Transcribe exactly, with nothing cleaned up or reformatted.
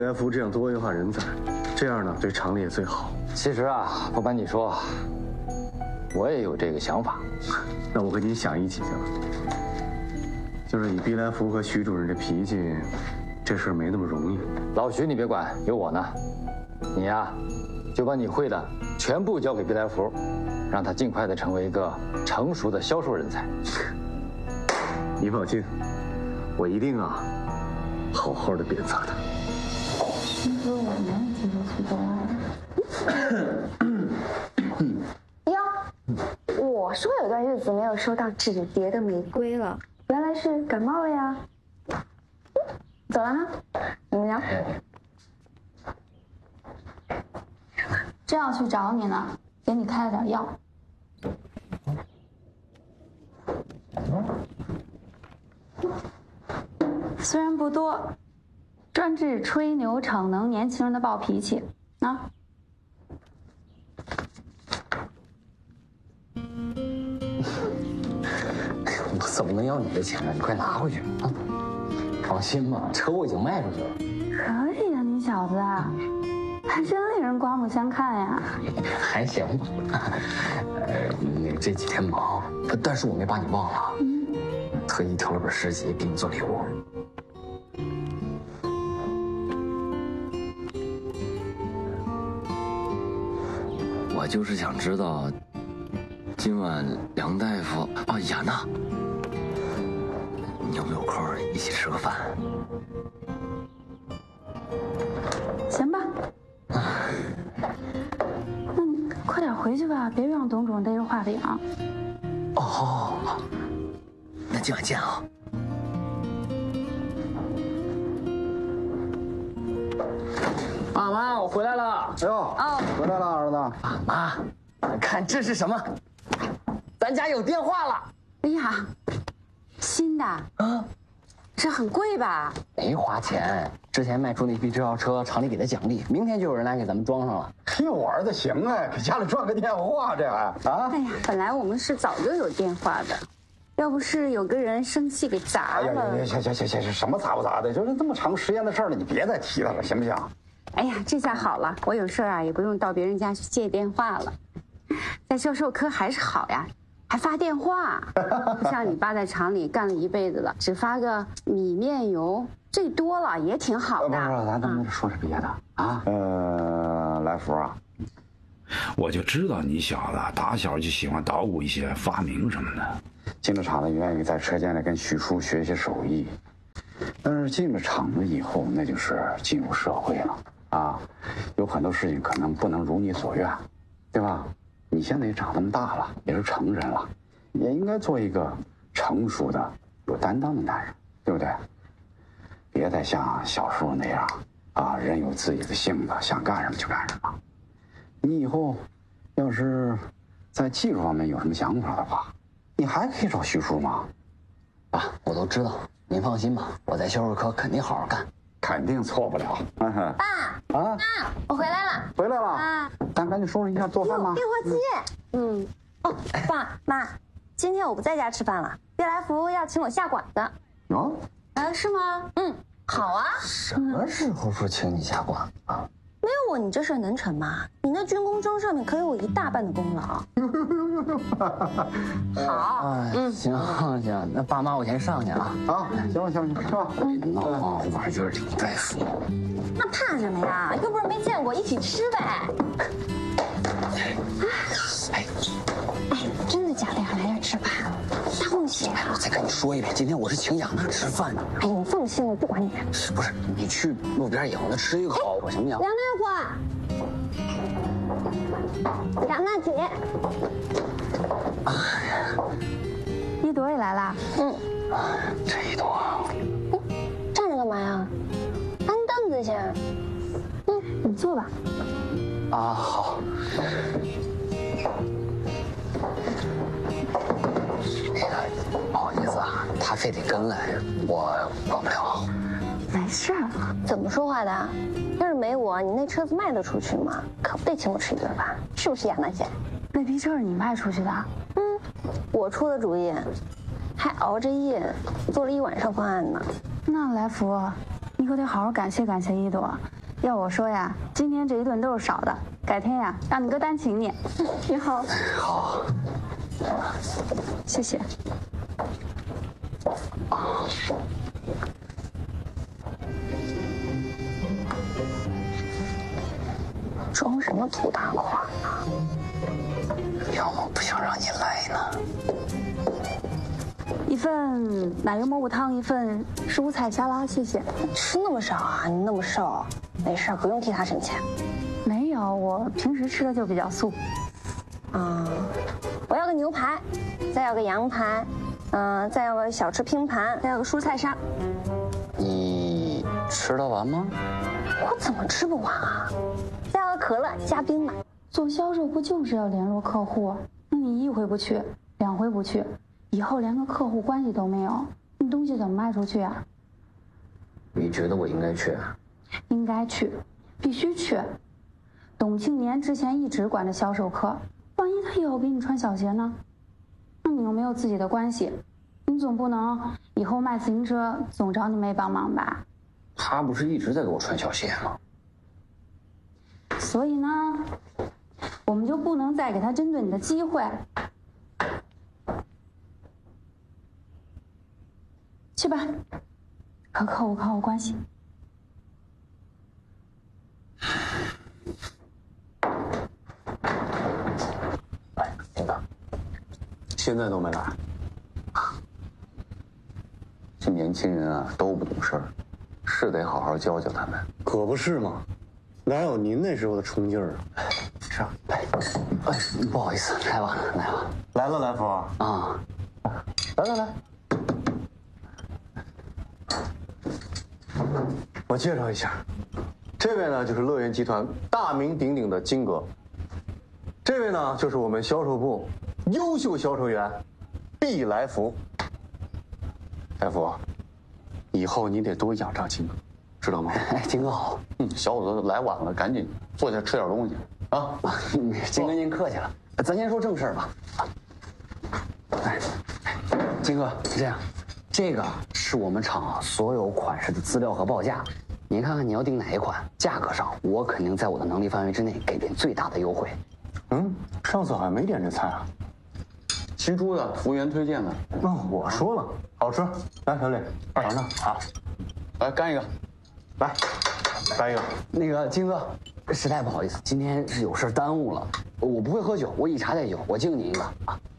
来福这样多元化人才，这样呢对厂里也最好。 其实啊，不瞒你说，我也有这个想法。 那我跟你想一起去了。就是以毕来福和徐主任这脾气，这事儿没那么容易。 老徐你别管，有我呢。你呀，就把你会的全部交给毕来福，让他尽快的成为一个成熟的销售人才。 你放心，我一定啊，好好的鞭策他。 听说我们几个去的。哟，我说有段日子没有收到纸叠的玫瑰了，原来是感冒了呀。走了哈，你们聊。正要去找你呢，给你开了点药。虽然不多，专治吹牛逞能年轻人的暴脾气啊。 我怎么能要你的钱呢？你快拿回去啊！放心吧，车我已经卖出去了。 可以啊，你小子，还真令人刮目相看呀。 还行吧，呃，那这几天忙，但是我没把你忘了，嗯、特意挑了本诗集给你做礼物。我就是想知道，今晚梁大夫啊雅娜，你有没有空一起吃个饭？ 行吧。那你快点回去吧，别让董总逮着画饼。 哦，那今晚见啊。爸妈，我回来了。 哎呦，哦，回来了，儿子。 爸妈，看这是什么？咱家有电话了。 哎呀，新的啊，这很贵吧？ 没花钱，之前卖出那批制药车，厂里给的奖励，明天就有人来给咱们装上了。 嘿，我儿子行哎，给家里装个电话，这还啊？ 哎呀，本来我们是早就有电话的，要不是有个人生气给砸了。 哎呀，行行行行，什么砸不砸的，就是这么长时间的事儿了，你别再提它了，行不行？ 哎呀，这下好了，我有事儿啊，也不用到别人家去借电话了。在销售科还是好呀，还发电话，不像你爸在厂里干了一辈子了，只发个米面油，最多了也挺好的。 不是，咱能不能说是别的啊？呃，来福啊， 我就知道你小子打小就喜欢捣鼓一些发明什么的。 进了厂子愿意在车间里跟许叔学一些手艺，但是进了厂子以后，那就是进入社会了啊，有很多事情可能不能如你所愿，对吧？你现在也长这么大了，也是成人了，也应该做一个成熟的、有担当的男人，对不对？别再像小时候那样啊，人有自己的性子，想干什么就干什么。你以后要是在技术方面有什么想法的话，你还可以找徐叔吗？ 爸，我都知道，您放心吧，我在销售科肯定好好干， 肯定错不了。 爸啊， 妈，我回来了， 回来了啊！ 咱赶紧收拾一下做饭吧。 电话机，嗯，哦，爸妈，今天我不在家吃饭了，毕来福要请我下馆子。 哦， 啊，是吗？嗯，好啊。 什么时候说请你下馆子啊？ 没有我，你这事儿能成吗？你那军功章上面可有我一大半的功劳。好， 哎，嗯，行行，那爸妈我先上去啊。 啊，行了行了，是吧？ 别闹啊，玩意儿领大夫。 那怕什么呀？又不是没见过，一起吃呗。 哎， 哎，真的假的呀？来这吃饭，大放血啊！ 我再跟你说一遍，今天我是请雅娜吃饭的。 哎，你放心，我不管你。 不是，你去路边养着吃一口，我行不行？ 梁大夫，雅娜姐， 哎呀， 一朵也来啦。嗯， 这一朵， 嗯，站着干嘛呀？搬凳子去。嗯，你坐吧。 啊，好。那个，不好意思啊，他非得跟来，我管不了。 没事儿，怎么说话的？要是没我，你那车子卖得出去吗？可不得请我吃一顿吧？是不是雅娜姐？那批车是你卖出去的？嗯，我出的主意，还熬着夜做了一晚上方案呢。那来福， 你可得好好感谢感谢一朵。要我说呀，今天这一顿都是少的，改天呀让你哥单请你。你好。 好。 谢谢。 装什么土大款呢？要么不想让你来呢。 一份奶油蘑菇汤，一份蔬菜沙拉，谢谢。 吃那么少啊？你那么瘦，没事，不用替他省钱。 没有，我平时吃的就比较素。 啊、嗯，我要个牛排，再要个羊排，嗯、呃，再要个小吃拼盘，再要个蔬菜沙。 你吃得完吗？ 我怎么吃不完啊？再要个可乐加冰奶。 做销售不就是要联络客户？那你一回不去，两回不去，以后连个客户关系都没有，你东西怎么卖出去啊？ 你觉得我应该去？ 应该去，必须去。董庆年之前一直管着销售课，万一他以后给你穿小鞋呢？那你又没有自己的关系，你总不能以后卖自行车总找你妹帮忙吧？ 他不是一直在给我穿小鞋吗？ 所以呢，我们就不能再给他针对你的机会。去吧，和客户搞好关系。 哎，丁哥，现在都没来。 这年轻人啊都不懂事儿，是得好好教教他们。 可不是嘛，哪有您那时候的冲劲儿啊？ 是啊，哎，哎，不好意思，来吧，来吧， 来了，来福啊， 来来来，我介绍一下，这位呢就是乐园集团大名鼎鼎的金哥，这位呢就是我们销售部优秀销售员毕来福。来福，以后你得多仰仗金哥，知道吗？ 哎，金哥好。 嗯，小伙子来晚了，赶紧坐下吃点东西啊！ 金哥您客气了，咱先说正事儿吧。哎，金哥，这样，这个是我们厂所有款式的资料和报价，您看看你要订哪一款，价格上我肯定在我的能力范围之内给您最大的优惠。 嗯，上次好像没点这菜啊。 新出的，服务员推荐的。 那我说了，好吃。来，小李，尝尝。好， 来干一个， 来，干一个。 那个金哥，实在不好意思，今天是有事耽误了。我不会喝酒，我以茶代酒，我敬你一个啊。